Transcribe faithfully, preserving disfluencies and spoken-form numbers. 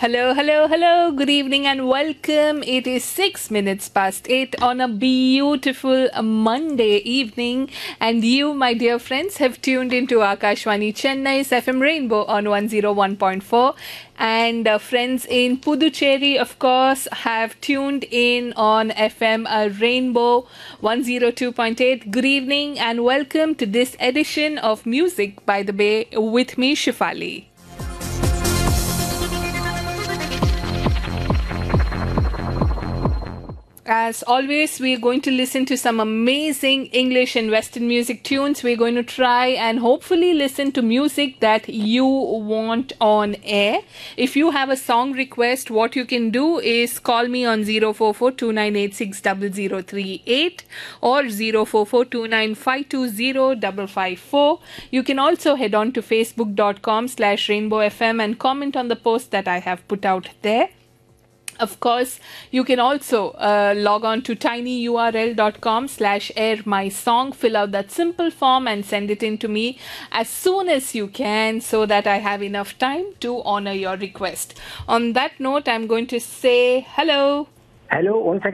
Hello, hello, hello. Good evening and welcome. It is six minutes past eight on a beautiful Monday evening. And you, my dear friends, have tuned into Akashwani Chennai's F M Rainbow on one oh one point four. And uh, friends in Puducherry, of course, have tuned in on F M uh, Rainbow one oh two point eight. Good evening and welcome to this edition of Music by the Bay with me, Shifali. As always, we're going to listen to some amazing English and Western music tunes. We're going to try and hopefully listen to music that you want on air. If you have a song request, what you can do is call me on zero four four two nine eight six zero zero three eight or zero four four two nine five two zero five five four. You can also head on to facebook.com slash rainbowfm and comment on the post that I have put out there. Of course, you can also uh, log on to tinyurl.com slash air my song, fill out that simple form and send it in to me as soon as you can so that I have enough time to honor your request. On that note, I'm going to say hello. Hello, once again.